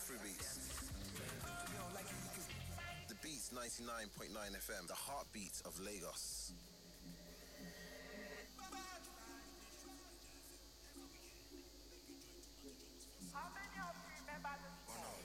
Afro Beats. The Beats 99.9 FM, the heartbeat of Lagos.